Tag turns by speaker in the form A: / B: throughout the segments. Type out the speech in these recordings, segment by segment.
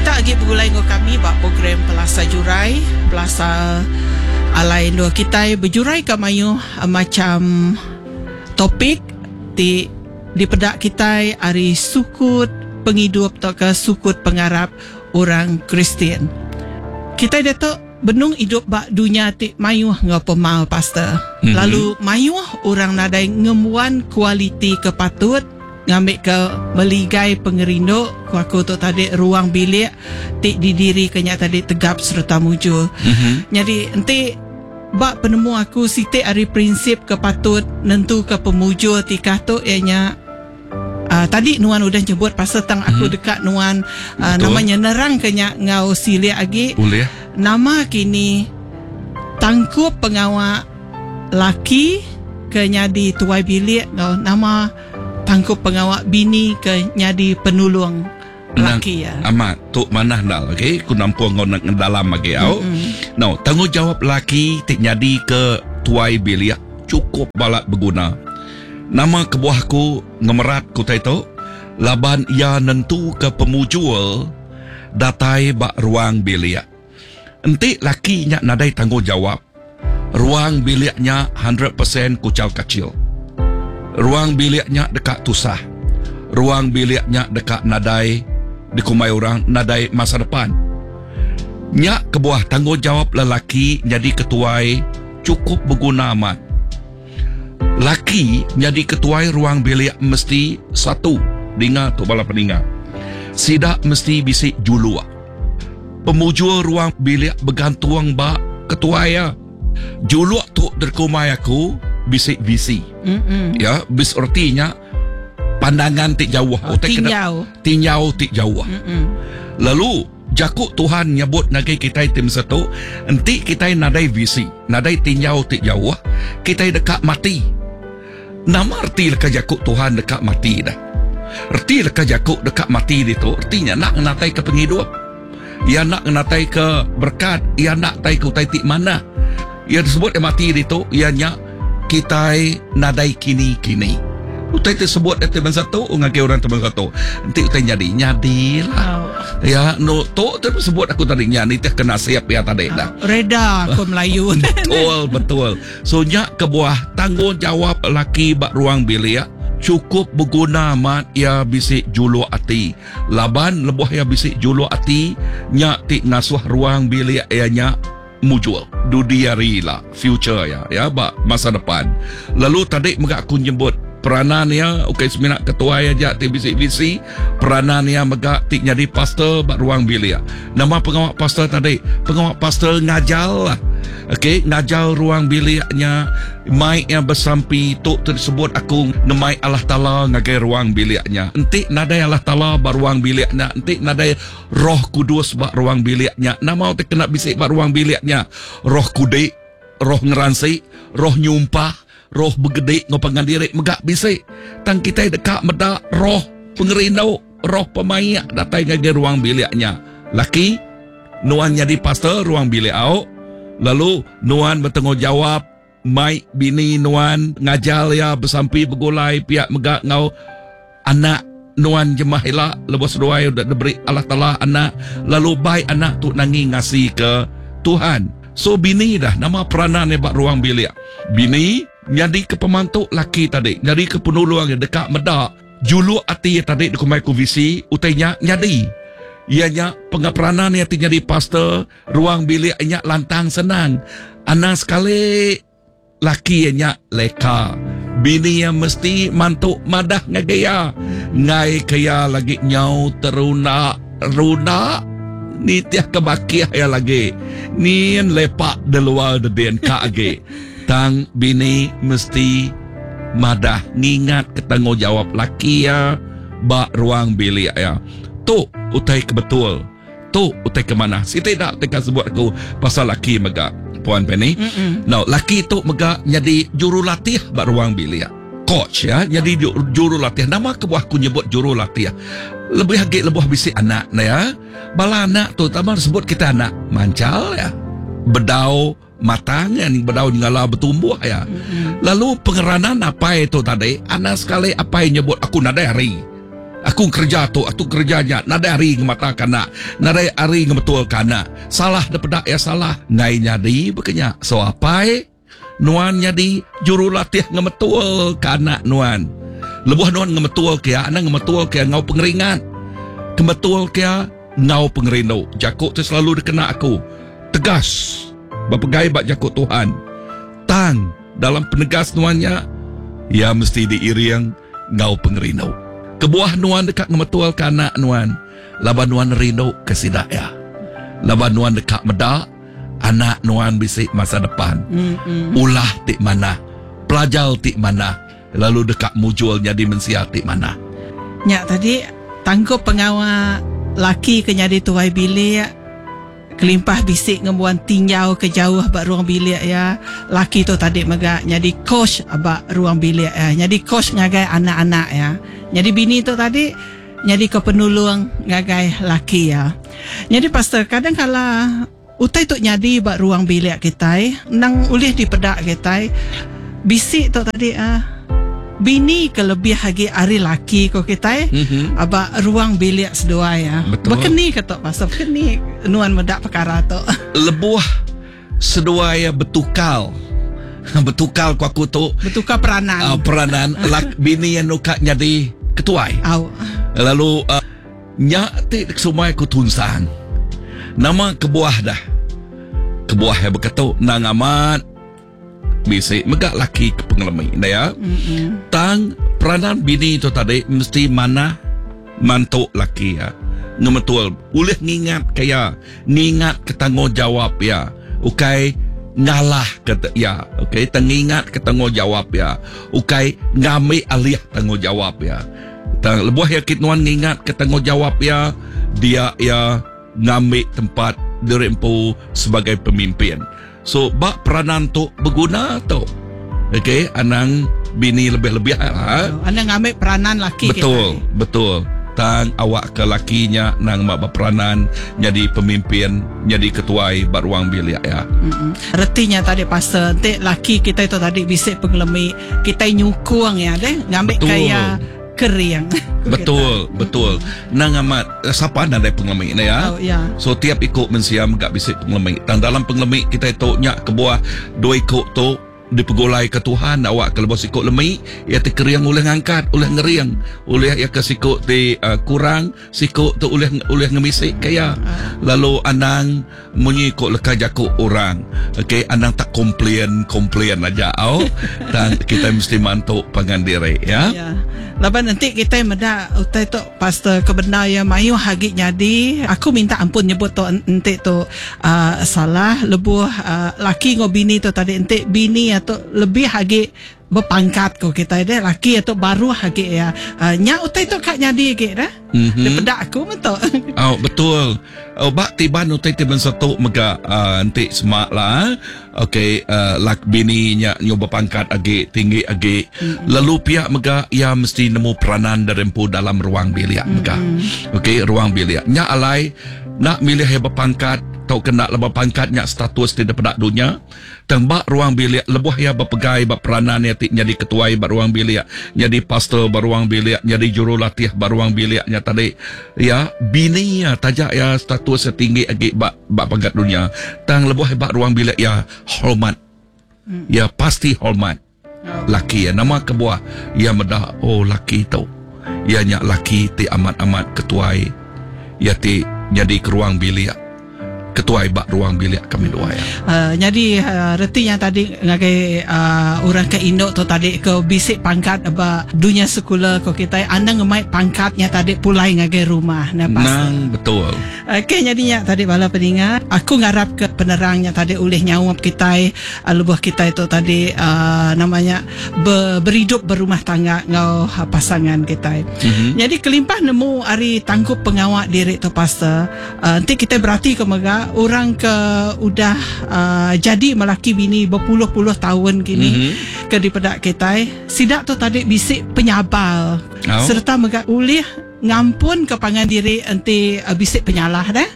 A: Kita lagi bergulai dengan kami bak program Pelasa Jurai, Pelasa alai dua kita berjurai ke mayu macam topik di pedak kita hari sukut penghidup atau ke sukut pengarap orang Kristian. Kita datuk benung hidup bak dunia ti mayu ngapa mal pastor. Lalu mayu orang nadai ngemuan kualiti kepatut ngambil ke meligai pengerindo aku tu tadi ruang bilik ti didiri kenya tadi tegap serta mujur. Jadi enti bak penemu aku siti ari prinsip kepatut nentu ke pemujur ti katu ianya tadi Nuan udah nyebut pasal tang aku dekat Nuan namanya nerang kenya ngau silia agi.
B: Boleh.
A: Nama kini tangkup pengawal laki kenya di tuai bilik ngau nama tangkup pengawal bini ke nyadi penulung laki ya.
B: Amat tok manah dal, okey? Ku nampu ngau dalam lagi au. No, tanggungjawab laki tik nyadi ke tuai bilik cukup balak berguna. Nama kebuahku ngemerat ku taito laban ia nentu ke pemujul datai bak ruang bilik. Enti laki nya nadai tanggungjawab. Ruang biliknya 100% kucal kecil. Ruang biliknya dekat tusah. Ruang biliknya dekat nadai dikumai orang nadai masa depan. Nyak kebuah tanggungjawab lelaki jadi ketuai cukup berguna amat. Laki jadi ketuai ruang bilik mesti satu dengar tu bala peningat. Sidak mesti bisik julua. Pemujul ruang bilik bergantung bak ketuai ya. Julua tu derkumai aku bisik visi. Ya, bis artinya pandangan tik jauh. Tinjau tik jauh. Lalu jakuk Tuhan nyebut nagi kita tim satu, enti kita nadai visi, nadai tinjau tik jauh, kita dekat mati. Nama arti leka jakuk Tuhan dekat mati dah. Arti leka jakuk dekat mati itu artinya nak natai ke penghidup. Ia nak natai ke berkat, ia nak tai ke utai tik mana. Ia disebut mati itu ianya kita nadai kini. Utai tersebut teman satu, ngake orang teman satu. Nanti utai nyadi lah. Ya, no to tersebut aku tadi nyani teh kena siap ya tadi dah.
A: Reda aku Melayu.
B: Betul. So nyak kebuah tanggungjawab laki bak ruang bilik cukup berguna mat ia bisik julu ati. Laban lebuh ia bisik julu ati nyak tik ngasuh ruang bilik ianya mujul dudiari lah future ya bak masa depan. Lalu tadi megak aku nyebut peranan ya okay seminak ketua aja ti visi peranan ya megak tik jadi pastor bak ruang bilik. Nama pengawal pastor tadi pengawal pastor ngajal lah. Okay, ngajal ruang biliknya mai yang bersampi tu tersebut aku nemai Allah Ta'ala ngagai ruang biliknya. Entik nadai Allah Ta'ala bak ruang biliknya. Entik nadai Roh Kudus bak ruang biliknya. Nama tu kena bisik bak ruang biliknya. Roh kudik, roh ngeransi, roh nyumpah, roh begede ngopangan diri megak bisik. Tang kita dekat medak roh pengerindau, roh pemayak datai ngagai ruang biliknya. Laki Nuan jadi pastor ruang bilik au. Lalu Nuan bertanggungjawab mai bini Nuan ngajal ya bersampi bergulai pihak megak ngau anak Nuan jemahilah lepas doa udah diberi Allah Ta'ala anak lalu baik anak tu nangi ngasih ke Tuhan. So bini dah nama peranan bak ruang bilik. Bini jadi ke pemantuk laki tadi, jadi ke penolong yang dekat medak. Julu ati tadi dikumai ku visi utainya nyadi. Ianya pengaperanan yang jadi pastor ruang bilik ianya lantang senang. Anak sekali laki ianya leka. Bini yang mesti mantuk madah ngagaya. Ngai kaya lagi nyau teruna ni tiah kebakiah ya lagi. Ni yang lepak de luar de DNK age. Tang bini mesti madah ngingat ketanggungjawab laki ya bak ruang bilik ya. Tu utai kebetul. Tu utai kemana? Si tidak tekan sebut aku pasal laki megak Puan Penny. No, laki tu megak jadi jurulatih bak ruang bilik. Coach ya, jadi jurulatih. Nama kebuahku nyebut jurulatih. Lebih hagik lebih bisik anak na ya. Bala anak tu tambah sebut kita anak mancal ya. Bedau matang yang bedau ngala bertumbuh ya. Lalu pengeranan apa itu tadi? Anak sekali apa yang nyebut aku nadai hari. Aku kerja tu, aku kerjanya. Nada hari ngemata kana, nada hari ngebetul kana. Salah daripada ya salah. Ngai nyadi bekenya. So apai? Nuan nyadi jurulatih ngebetul kana nuan. Lebuh nuan ngebetul kia, ana ngebetul kia ngau pengeringan. Ngebetul kia ngau pengerino. Jakuk tu selalu dikena aku. Tegas. Bapegai bak jakuk Tuhan. Tang dalam penegas nuannya, ya mesti diiring ngau pengerino. Kebuah nuan dekat ngemetual kanak nuan. Laban nuan rindu kesidaya. Laban nuan dekat medak, anak nuan bisik masa depan. Ulah tik mana, pelajar tik mana, lalu dekat mujul jadi mensia tik mana.
A: Nyak tadi tanggup pengawal laki ke nyadi tuai bilik, kelimpah bisik ngebuan tinjau ke jauh bak ruang bilik ya. Laki tu tadi megak nyadi coach bak ruang bilik ya. Nyadi coach ngagai anak-anak ya. Jadi bini tu tadi nyadi ke penulung ngagai laki ya. Jadi pastor kadang kala utai tu nyadi bak ruang bilik kita nang ulih di pedak kita bisik tu tadi bini kelebih lagi ari laki ko kita aba ruang bilik sedua ya. Bekeni kata pastor bekeni nuan medak perkara tu.
B: Lebuh sedua ya betukal. Betukal ku aku tu.
A: Betukal peranan.
B: Peranan lak bini yang nuka nyadi ketuai. Lalu nyak ti semua ku tunsang. Nama kebuah dah. Kebuah yang berkata nang amat bisik megak laki ke pengelami dah ya. Tang peranan bini tu tadi mesti mana mantuk laki ya. Ngemetul ulih ngingat kaya ngingat ketanggungjawab ya. Ukai ngalah kata ya. Okey, tengingat ketanggungjawab ya. Ukai ngambil alih tanggungjawab ya. Lebuh ya kitnuan ngingat ketanggungjawab ya. Dia ya ngambil tempat dirempu sebagai pemimpin. So bak peranan tu berguna tu. Okey, anang bini lebih-lebih
A: anang ngambil peranan laki.
B: Betul, kita. Betul. Tang awak ke lakinya nang mak berperanan jadi pemimpin, jadi ketuai bak ruang bilik ya.
A: Retinya tadi pasal nanti laki kita itu tadi bisik pengelemi kita nyukung ya deh ngambil kaya keriang.
B: Betul, betul. Nang amat siapa nang ada pengelemi ni ya. So tiap ikut mensiam gak bisik pengelemi. Tang dalam pengelemi kita itu nyak kebuah dua ikut tu dipegolai ke Tuhan awak kalau sikut lemai ia terkeriang oleh ngangkat oleh ngeriang oleh ia ke sikut di kurang sikut tu oleh ngemisik kaya lalu anang menyikut lekah jakuk orang. Okey, anang tak komplain aja dan kita mesti mantuk pangan diri ya.
A: Lepas nanti kita meda utai tu pastor kebenar ya mayu hagi nyadi aku minta ampun nyebut tu nanti tu salah lebuh laki ngo bini tu tadi nanti bini atau lebih hagi berpangkat ko kita deh laki atau baru hagi ya nya utai tu kak nyadi ke dah daripada aku betul.
B: Betul. Bak tiban utai tiban satu mega nanti semak lah. Okey, lak bini nya nyoba pangkat agi tinggi agi lalu pihak mega ia mesti nemu peranan derempu dalam ruang bilik mega. Okey, ruang bilik nya alai nak milih yang berpangkat tau kena lebih pangkatnya status di depan dunia tembak ruang bilik lebuh ya berpegai berperanan ya jadi ketua bar ruang bilik jadi pastor bar ruang bilik jadi jurulatih bar ruang biliknya tadi ya bini ya tajak ya status setinggi agi bak pangkat dunia tang lebuh bar ruang bilik ya hormat ya pasti hormat laki ya nama kebuah ya medah laki tu ya nyak laki ti amat ketua ya ti jadi ke ruang bilik ketua ibak ruang bilik kami dua ya.
A: Jadi retinya tadi ngagai orang ke Indo tu tadi ke bisik pangkat aba dunia sekolah ko kita anda ngemai pangkatnya tadi pulai ngagai rumah
B: nang betul.
A: Okey jadinya tadi bala pendengar aku ngarap ke penerangnya tadi oleh nyawab kita lebuh kita itu tadi namanya berhidup berumah tangga ngau pasangan kita. Jadi kelimpah nemu ari tanggup pengawak diri tu pastor nanti kita berarti ke mega orang ke udah jadi melaki bini berpuluh-puluh tahun kini ke di pedak kita sidak tu tadi bisik penyabal serta mega ulih ngampun kepangan diri enti bisik penyalah dah.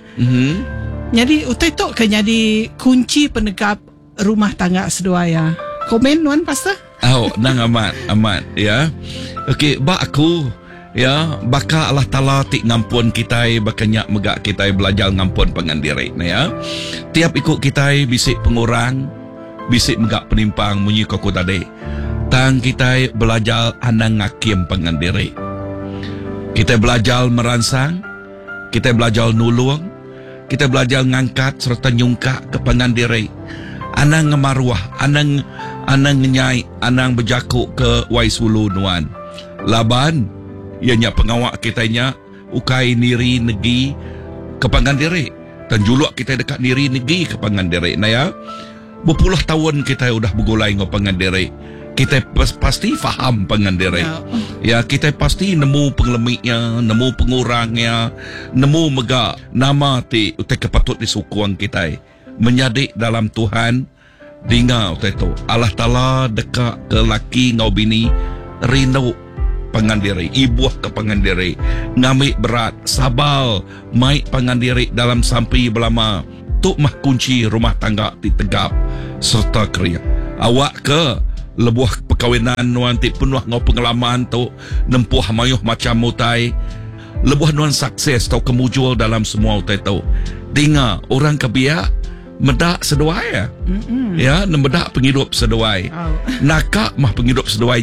A: Jadi utai tu ke jadi kunci penegap rumah tangga sedua ya. Komen nuan pastor?
B: Nang amat ya. Okey, bak aku Ya, baka Allah Ta'ala ti ngampun kita, baka nyak megak kita belajar ngampun pengandiri. Ya, tiap ikut kita bisik pengurang, bisik megak penimpang munyi koko tadi. Tang kita belajar anang ngakim pengandiri. Kita belajar merangsang, kita belajar nulung, kita belajar ngangkat serta nyungkak ke pengandiri. Anang ngemaruah, anang nyai, anang berjakuk ke Waisulu nuan. Laban ianya pengawak kitanya ukai niri negi ke Pangandiri dan juluk kita dekat niri negi ke Pangandiri. Nah ya, berpuluh tahun kita udah bergulai ngau Pangandiri. Kita pasti faham Pangandiri. Ya, kita pasti nemu pengelemiknya, nemu pengurangnya, nemu mega nama ti utai kepatut disukuang kita. Menyadik dalam Tuhan, dengar utai tu Allah Ta'ala dekat ke laki ngau bini rindu Pangandiri, ibuah ke Pangandiri, ngamik berat, sabal, mai Pangandiri dalam sampai belama, tuk mah kunci rumah tangga ditegap serta kriak. Awak ke lebuah perkawinan nuan ti penuh ngau pengalaman tu nempuh mayuh macam mutai, lebuah nuan sukses tau kemujul dalam semua utai tu. Dengar orang kebiak medak seduai ya. Ya, medak penghidup seduai. Nakak mah penghidup seduai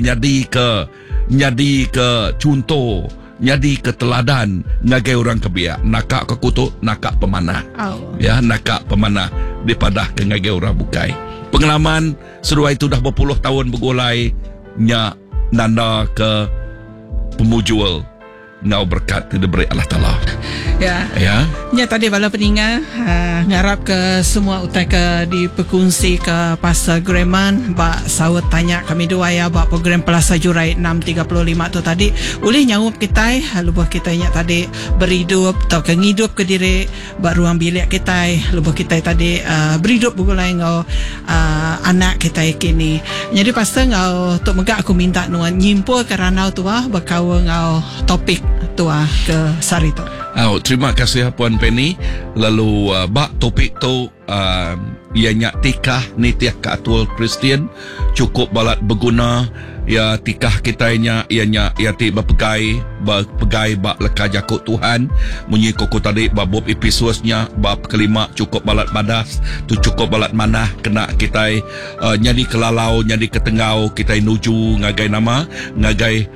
B: nyadi ke contoh, nyadi ke teladan ngagai orang kebiak. Nakak ke kutuk, nakak pemanah. Ya, nakak pemanah dipadah ke ngagai orang bukai. Pengalaman seduai itu dah berpuluh tahun bergulai nya nanda ke pemujul ngau berkat diberi Allah Ta'ala.
A: Ya.
B: Ya.
A: Nya tadi bala peninga ngarap ke semua utai ke diperkongsi ke pasal Greman ba sawat tanya kami dua ya ba program Plaza Jurai 635 tu tadi boleh nyawap kita lubuh kita nya tadi beridup atau kengidup ke diri ba ruang bilik kita lubuh kita tadi beridup begulai ngau anak kita kini. Jadi pasal ngau tok megak aku minta nuan nyimpul kerana tu bakawa ngau topik tu ke Sarito.
B: Terima kasih Puan Penny. Lalu bak topik tu ianya tikah nitiah keatul Kristian cukup balat berguna. Ya tikah kitanya ianya ti berpegai bak leka jakut Tuhan. Munyi koko tadi bab episodenya bab kelima cukup balat badas tu cukup balat manah kena kita nyadi kelalau nyadi ketengau kita nuju ngagai nama ngagai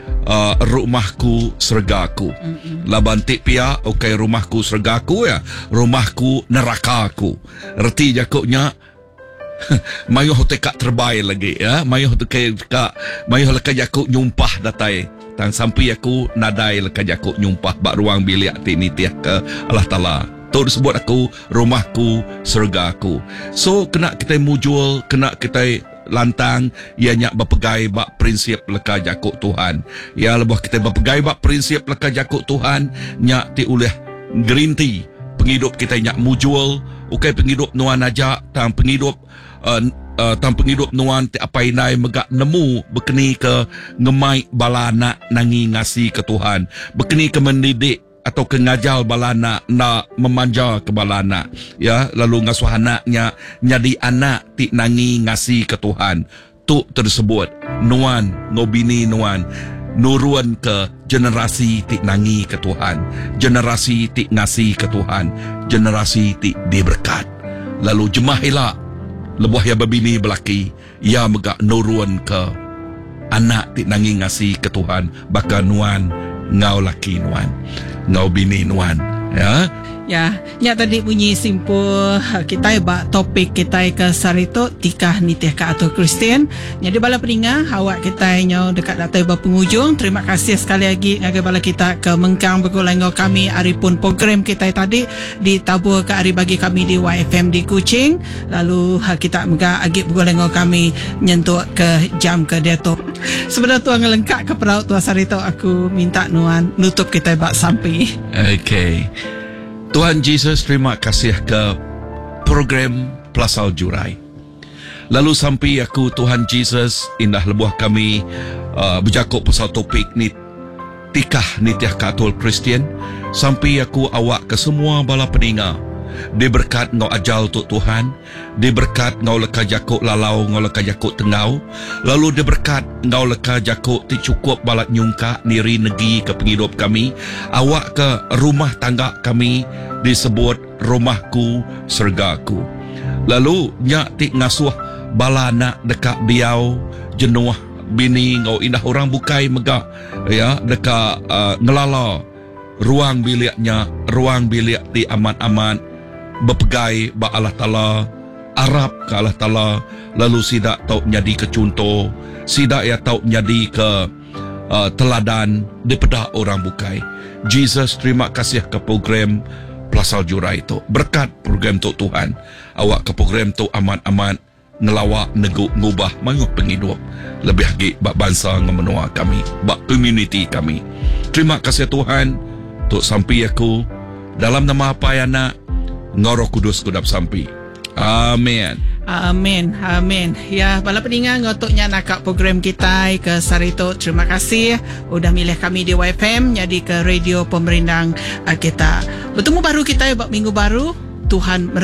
B: rumahku sergaku. Laban tik pia okay rumahku sergaku ya rumahku nerakaku. Reti jakutnya mayuh tekak terbaik lagi ya mayuh tekak mayuh leka jakuk nyumpah datai tang sampai aku nadai leka jakuk nyumpah bak ruang bilik ti nitiah ke Allah Ta'ala tu disebut aku rumahku surgaku. So kena kita mujul kena kita lantang ianya berpegai bak prinsip leka jakuk Tuhan ya lebuh kita berpegai bak prinsip leka jakuk Tuhan nyak ti uleh gerinti penghidup kita nyak mujul ukai penghidup nuan aja tang penghidup tang penghidup nuan ti apai nai megak nemu bekeni ke ngemai balana nangi ngasi ke Tuhan bekeni ke mendidik atau ke ngajal balana na memanja ke balana ya lalu ngasuh anaknya nyadi anak ti nangi ngasi ke Tuhan tu tersebut nuan ngobini nuan nurun ke generasi ti nangi ke Tuhan generasi ti ngasi ke Tuhan generasi ti diberkat lalu jemahilah lebuh ya babini belaki ya megak nurun ke anak ti nangi ngasi ke Tuhan baka nuan ngau laki nuan ngau bini nuan ya.
A: Ya, nya tadi bunyi simpul kita ba topik kita ke Sarito tikah nitiah ke atau Kristian. Jadi bala peninga awak kita nya dekat datai ba penghujung. Terima kasih sekali lagi ngagai bala kita ke mengkang begulai ngau kami hari pun program kita tadi ditabur ke hari bagi kami di YFM di Kuching. Lalu kita mega agik begulai ngau kami nyentuh ke jam ke deto. Sebenarnya tuan ngelengkak ke peraut tua Sarito aku minta nuan nutup kita ba sampai.
B: Okay. Tuhan Yesus terima kasih ke program Plaza Jurai. Lalu sampai aku Tuhan Yesus indah lebuh kami berjakuk pasal topik ni tikah nitiah katul Kristian. Sampai aku awak ke semua bala peninga Diberkat ngau ajal tu Tuhan. Diberkat ngau leka jakuk lalau, ngau leka jakuk tengau. Lalu diberkat ngau leka jakuk ti cukup balak nyungka niri negi ke penghidup kami. Awak ke rumah tangga kami disebut rumahku sergaku. Lalu nyak ti ngasuh bala nak dekat biau jenuah bini ngau indah orang bukai megak ya dekat ngelala ruang biliknya, ruang bilik ti aman-aman berpegai ba Allah Ta'ala, Arab ke Allah Ta'ala, lalu sidak tau jadi ke contoh, sidak ya tau jadi ke teladan daripada orang bukai. Jesus, terima kasih ke program Plaza Jurai itu. Berkat program tu Tuhan. Awak ke program tu aman-aman ngelawak neguk ngubah mayuh penghidup lebih lagi bak bangsa ngemenua kami, bak community kami. Terima kasih Tuhan untuk sampai aku dalam nama apa ya nak Ngoroh Kudus kudap sampai. Amin.
A: Amin. Amin. Ya, bala pendengar ngotoknya nakak program kita ke Sarito. Terima kasih udah milih kami di YFM jadi ke radio pemerintah kita. Bertemu baru kita ya minggu baru. Tuhan